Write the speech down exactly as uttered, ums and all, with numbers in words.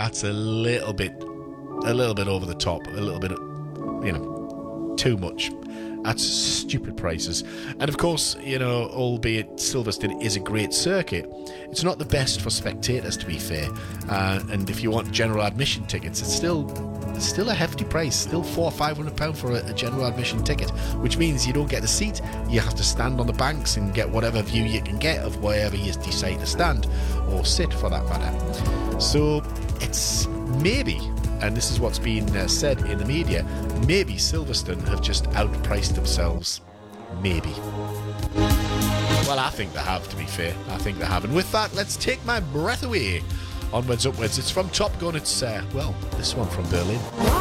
that's a little bit, a little bit over the top, a little bit, you know, too much. That's stupid prices. And of course, you know, albeit Silverstone is a great circuit, it's not the best for spectators, to be fair. Uh, and if you want general admission tickets, it's still it's still a hefty price, still four or five hundred pound for a, a general admission ticket, which means you don't get a seat. You have to stand on the banks and get whatever view you can get of wherever you decide to stand or sit, for that matter. So it's maybe, and this is what's been uh, said in the media, maybe Silverstone have just outpriced themselves. Maybe. Well, I think they have, to be fair. I think they have. And with that, let's take my breath away. Onwards, upwards. It's from Top Gun. It's, uh, well, this one from Berlin.